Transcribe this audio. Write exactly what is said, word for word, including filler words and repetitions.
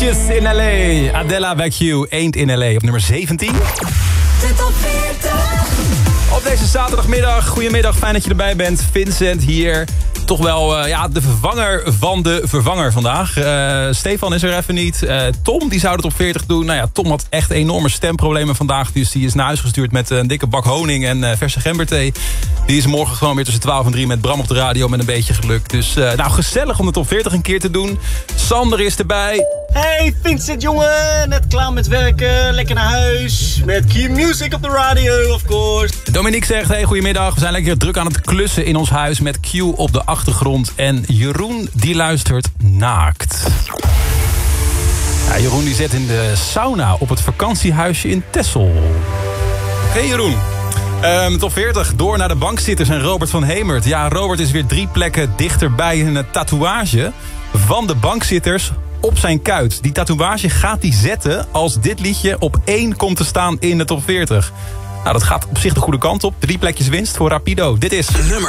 In L A, Adela bij Q, Ain't in L A op nummer zeventien. De top veertig. Op deze zaterdagmiddag, goedemiddag, fijn dat je erbij bent. Vincent hier, toch wel uh, ja, de vervanger van de vervanger vandaag. Uh, Stefan is er even niet. Uh, Tom, die zou het op veertig doen. Nou ja, Tom had echt enorme stemproblemen vandaag. Dus die is naar huis gestuurd met een dikke bak honing en uh, verse gemberthee. Die is morgen gewoon weer tussen twaalf en drie met Bram op de radio met een beetje geluk. Dus uh, nou, gezellig om de top veertig een keer te doen. Sander is erbij. Hey Vincent jongen, net klaar met werken, lekker naar huis. Met Q Music op de radio, of course. Dominique zegt, hey, goedemiddag. We zijn lekker druk aan het klussen in ons huis met Q op de achtergrond. En Jeroen, die luistert naakt. Ja, Jeroen die zit in de sauna op het vakantiehuisje in Texel. Hey Jeroen. Um, top veertig, door naar de bankzitters en Robert van Hemert. Ja, Robert is weer drie plekken dichterbij een tatoeage van de bankzitters op zijn kuit. Die tatoeage gaat hij zetten als dit liedje op één komt te staan in de top veertig. Nou, dat gaat op zich de goede kant op. Drie plekjes winst voor Rapido. Dit is nummer